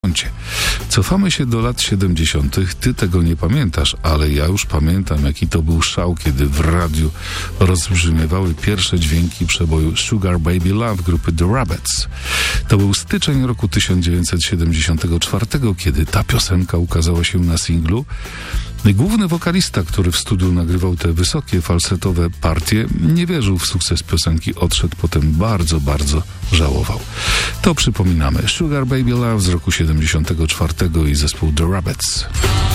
Cofamy się do lat 70. Ty tego nie pamiętasz, ale ja już pamiętam, jaki to był szał, kiedy w radiu rozbrzmiewały pierwsze dźwięki przeboju Sugar Baby Love grupy The Rabbits. To był styczeń roku 1974, kiedy ta piosenka ukazała się na singlu. Główny wokalista, który w studiu nagrywał te wysokie, falsetowe partie, nie wierzył w sukces piosenki, odszedł, potem bardzo, bardzo żałował. To przypominamy Sugar Baby Love z roku 74 i zespół The Rabbits.